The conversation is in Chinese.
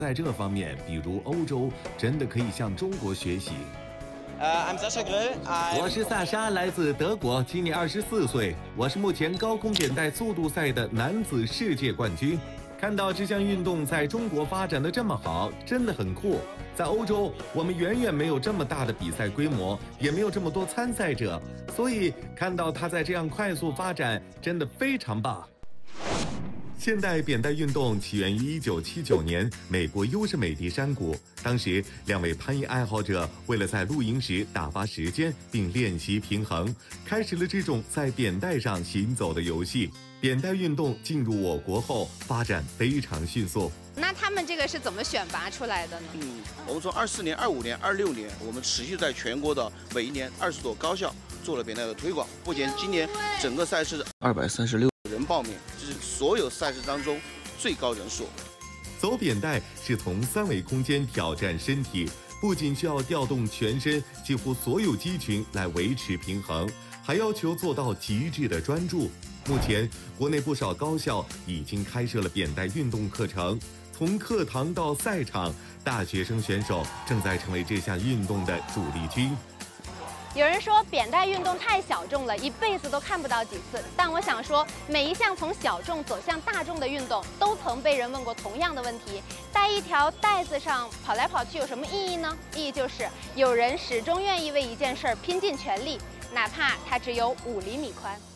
在这方面，比如欧洲，真的可以向中国学习。 I'm Sasha Grill. 我是萨沙，来自德国，今年24岁。我是目前高空扁带速度赛的男子世界冠军。看到这项运动在中国发展的这么好，真的很酷。在欧洲，我们远远没有这么大的比赛规模，也没有这么多参赛者，所以看到它在这样快速发展，真的非常棒。现代扁带运动起源于1979年美国优胜美地山谷，当时2位攀岩爱好者为了在露营时打发时间并练习平衡，开始了这种在扁带上行走的游戏。扁带运动进入我国后，发展非常迅速。 那他们这个是怎么选拔出来的呢？ 我们从24年、25年、26年，我们持续在全国的每一年20所高校做了扁带的推广。目前今年整个赛事236人报名，这是所有赛事当中最高人数。 走扁带是从3维空间挑战身体，不仅需要调动全身几乎所有肌群来维持平衡，还要求做到极致的专注。目前，国内不少高校已经开设了扁带运动课程，从课堂到赛场，大学生选手正在成为这项运动的主力军。 有人说扁带运动太小众了，一辈子都看不到几次。但我想说，每一项从小众走向大众的运动，都曾被人问过同样的问题：带一条带子上跑来跑去有什么意义呢？意义就是有人始终愿意为一件事儿拼尽全力，哪怕它只有5厘米宽。